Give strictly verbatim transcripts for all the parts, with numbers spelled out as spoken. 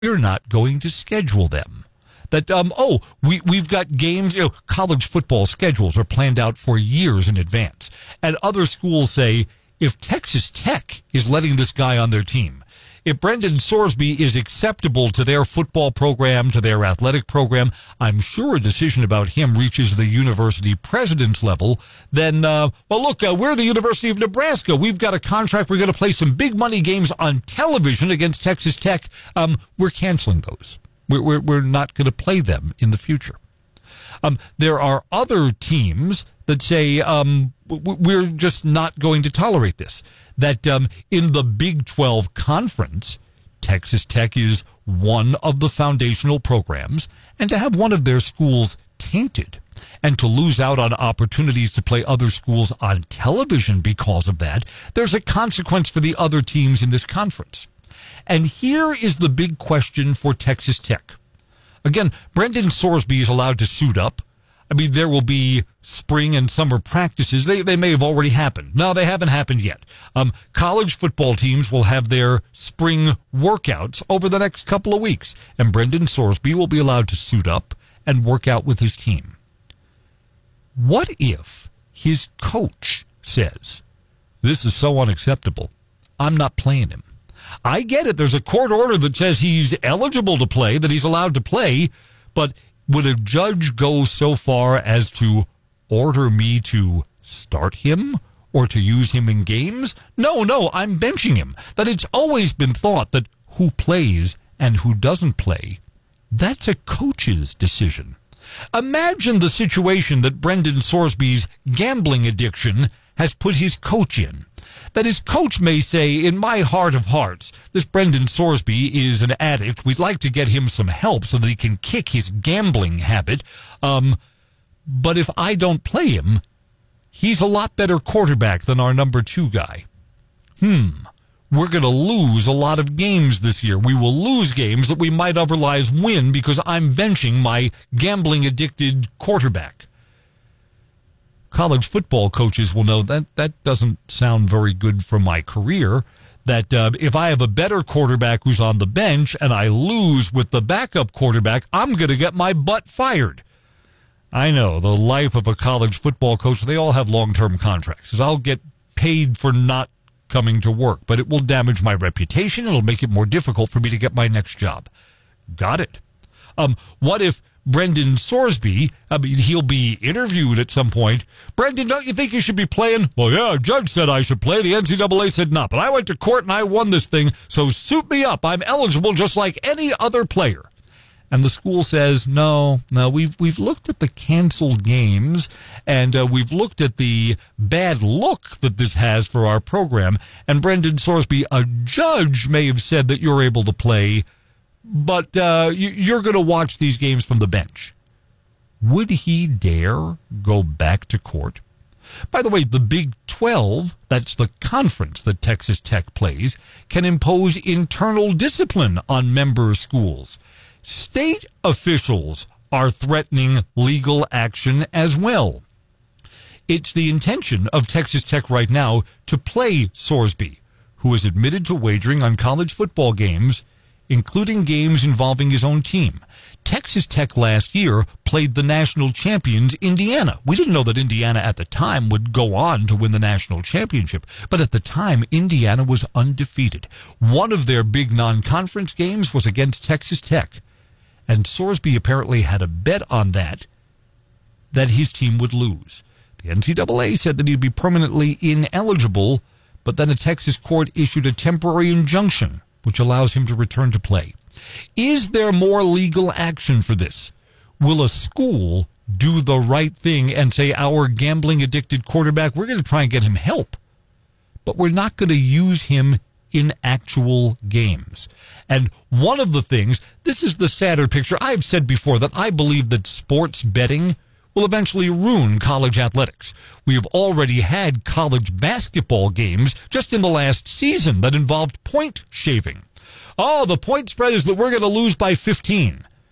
we're not going to schedule them. That, um, oh, we, we've got games, you know, college football schedules are planned out for years in advance. And other schools say, if Texas Tech is letting this guy on their team, if Brendan Sorsby is acceptable to their football program, to their athletic program, I'm sure a decision about him reaches the university president's level, then, uh, well, look, uh, we're the University of Nebraska. We've got a contract. We're going to play some big money games on television against Texas Tech. Um, we're canceling those. We're, we're, we're not going to play them in the future. Um, there are other teams that say, um, we're just not going to tolerate this. That um, in the Big twelve conference, Texas Tech is one of the foundational programs, and to have one of their schools tainted and to lose out on opportunities to play other schools on television because of that, there's a consequence for the other teams in this conference. And here is the big question for Texas Tech. Again, Brendan Sorsby is allowed to suit up. I mean, there will be spring and summer practices. They they may have already happened. No, they haven't happened yet. Um, college football teams will have their spring workouts over the next couple of weeks, and Brendan Sorsby will be allowed to suit up and work out with his team. What if his coach says, this is so unacceptable, I'm not playing him? I get it. There's a court order that says he's eligible to play, that he's allowed to play, but would a judge go so far as to order me to start him or to use him in games? No, no, I'm benching him. That it's always been thought that who plays and who doesn't play, that's a coach's decision. Imagine the situation that Brendan Sorsby's gambling addiction has put his coach in. That his coach may say, in my heart of hearts, this Brendan Sorsby is an addict. We'd like to get him some help so that he can kick his gambling habit. Um, but if I don't play him, he's a lot better quarterback than our number two guy. Hmm. We're going to lose a lot of games this year. We will lose games that we might otherwise win because I'm benching my gambling-addicted quarterback. College football coaches will know that that doesn't sound very good for my career, that uh, if I have a better quarterback who's on the bench and I lose with the backup quarterback, I'm going to get my butt fired. I know, the life of a college football coach, they all have long-term contracts. I'll get paid for not coming to work, but it will damage my reputation. It'll make it more difficult for me to get my next job. Got it. Um, what if Brendan Sorsby, I mean, he'll be interviewed at some point. Brendan, don't you think you should be playing? Well, yeah, a judge said I should play. The N C double A said not. But I went to court and I won this thing, so suit me up. I'm eligible just like any other player. And the school says, no, no, we've we've looked at the canceled games, and uh, we've looked at the bad look that this has for our program. And Brendan Sorsby, a judge may have said that you're able to play, but uh, you're going to watch these games from the bench. Would he dare go back to court? By the way, the Big twelve, that's the conference that Texas Tech plays, can impose internal discipline on member schools. State officials are threatening legal action as well. It's the intention of Texas Tech right now to play Sorsby, who is admitted to wagering on college football games, including games involving his own team. Texas Tech last year played the national champions, Indiana. We didn't know that Indiana at the time would go on to win the national championship, but at the time, Indiana was undefeated. One of their big non-conference games was against Texas Tech, and Sorsby apparently had a bet on that, that his team would lose. The N C double A said that he'd be permanently ineligible, but then a Texas court issued a temporary injunction which allows him to return to play. Is there more legal action for this? Will a school do the right thing and say, our gambling-addicted quarterback, we're going to try and get him help, but we're not going to use him in actual games? And one of the things, this is the sadder picture. I've said before that I believe that sports betting will eventually ruin college athletics. We have already had college basketball games just in the last season that involved point shaving. Oh, the point spread is that we're going to lose by fifteen.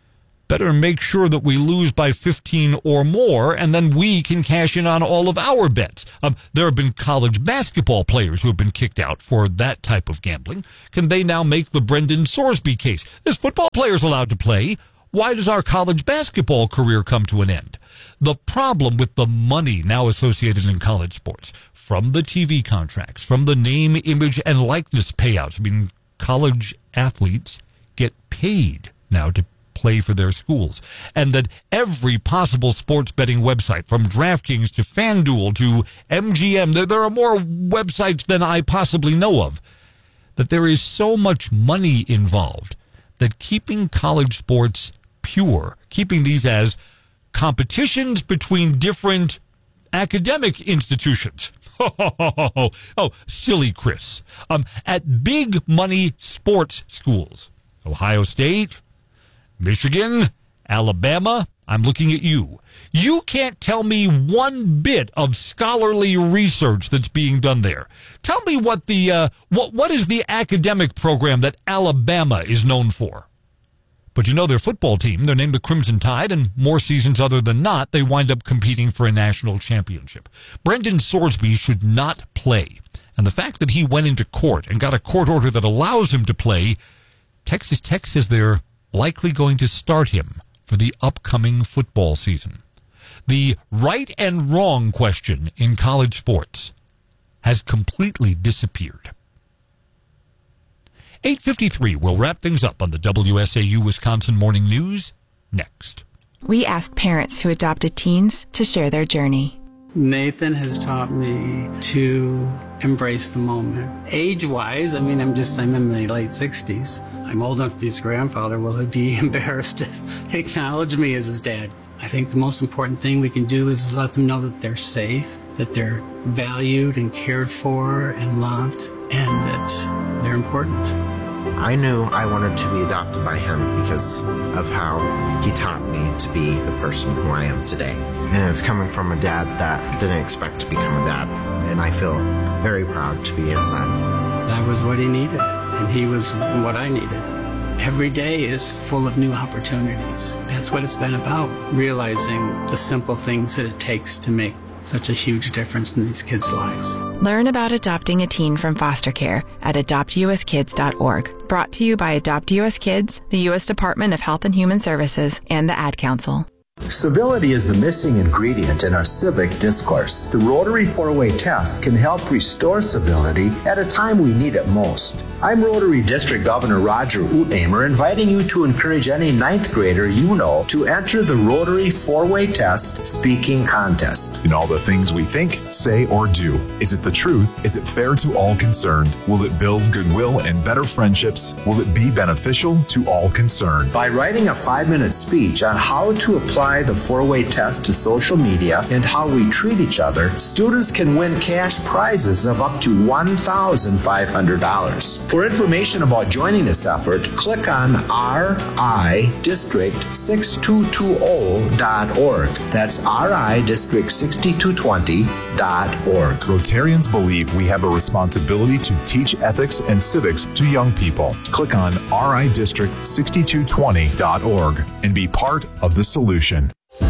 better make sure that we lose by fifteen or more, and then we can cash in on all of our bets. Um, there have been college basketball players who have been kicked out for that type of gambling. Can they now make the Brendan Sorsby case? This football player's allowed to play. Why does our college basketball career come to an end? The problem with the money now associated in college sports, from the T V contracts, from the name, image, and likeness payouts. I mean, college athletes get paid now to play for their schools, and that every possible sports betting website, from DraftKings to FanDuel to M G M, there, there are more websites than I possibly know of, that there is so much money involved that keeping college sports pure, keeping these as competitions between different academic institutions. Oh, oh, silly Chris. Um, at big money sports schools, Ohio State, Michigan, Alabama, I'm looking at you. You can't tell me one bit of scholarly research that's being done there. Tell me what the uh, what what is the academic program that Alabama is known for? But you know their football team, they're named the Crimson Tide, and more seasons other than not, they wind up competing for a national championship. Brendan Sorsby should not play. And the fact that he went into court and got a court order that allows him to play, Texas Tech says they're likely going to start him for the upcoming football season. The right and wrong question in college sports has completely disappeared. eight fifty-three, we'll wrap things up on the W S A U Wisconsin Morning News next. We asked parents who adopted teens to share their journey. Nathan has taught me to embrace the moment. Age-wise, I mean, I'm just, I'm in my late sixties. I'm old enough to be his grandfather. Will he be embarrassed to acknowledge me as his dad? I think the most important thing we can do is let them know that they're safe, that they're valued and cared for and loved, and that they're important. I knew I wanted to be adopted by him because of how he taught me to be the person who I am today. And it's coming from a dad that didn't expect to become a dad. And I feel very proud to be his son. I was what he needed, and he was what I needed. Every day is full of new opportunities. That's what it's been about, realizing the simple things that it takes to make such a huge difference in these kids' lives. Learn about adopting a teen from foster care at adopt u s kids dot org. Brought to you by Adopt U S Kids, the U S Department of Health and Human Services, and the Ad Council. Civility is the missing ingredient in our civic discourse. The Rotary four-way test can help restore civility at a time we need it most. I'm Rotary District Governor Roger Uthamer, inviting you to encourage any ninth grader you know to enter the Rotary four-way test speaking contest. In all the things we think, say, or do, is it the truth? Is it fair to all concerned? Will it build goodwill and better friendships? Will it be beneficial to all concerned? By writing a five-minute speech on how to apply the four-way test to social media and how we treat each other, students can win cash prizes of up to one thousand five hundred dollars. For information about joining this effort, click on R I District six two two zero dot org. That's R I District six two two zero dot org. Rotarians believe we have a responsibility to teach ethics and civics to young people. Click on R I District six two two zero dot org and be part of the solution.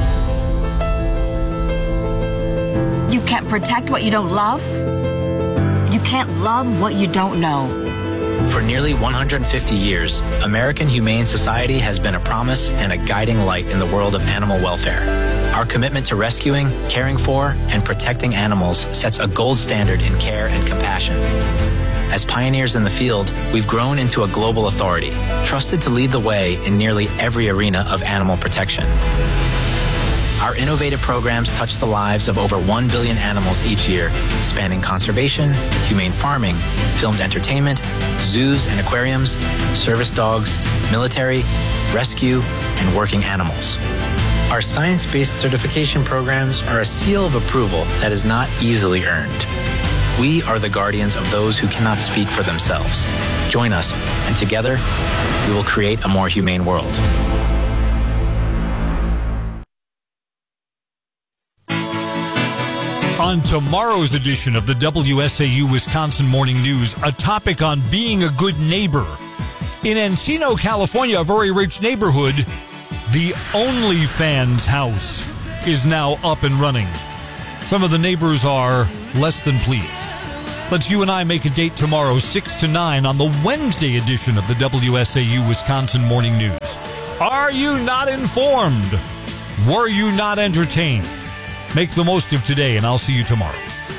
You can't protect what you don't love. You can't love what you don't know. For nearly one hundred fifty years, American Humane Society has been a promise and a guiding light in the world of animal welfare. Our commitment to rescuing, caring for, and protecting animals sets a gold standard in care and compassion. As pioneers in the field, we've grown into a global authority, trusted to lead the way in nearly every arena of animal protection. Our innovative programs touch the lives of over one billion animals each year, spanning conservation, humane farming, filmed entertainment, zoos and aquariums, service dogs, military, rescue, and working animals. Our science-based certification programs are a seal of approval that is not easily earned. We are the guardians of those who cannot speak for themselves. Join us, and together, we will create a more humane world. On tomorrow's edition of the W S A U Wisconsin Morning News, a topic on being a good neighbor. In Encino, California, a very rich neighborhood, The OnlyFans house is now up and running. Some of the neighbors are less than pleased. Let's you and I make a date tomorrow, six to nine, on the Wednesday edition of the W S A U Wisconsin Morning News. Are you not informed? Were you not entertained? Make the most of today, and I'll see you tomorrow.